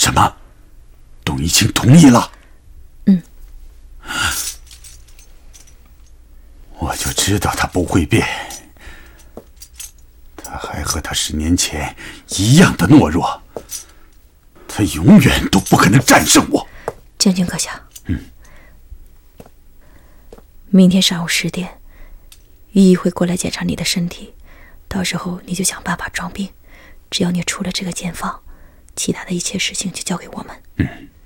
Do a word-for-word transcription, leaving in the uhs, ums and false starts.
什么？董一清同意了？ 嗯。 我就知道他不会变。他还和他十年前一样的懦弱。他永远都不可能战胜我。 将军阁下。 嗯。 明天上午十点，御医会过来检查你的身体，到时候你就想办法装病。只要你出了这个监房，其他的一切事情就交给我们。 嗯。